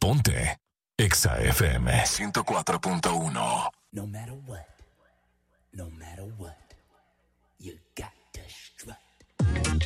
Ponte Exa FM 104.1. No matter what, you got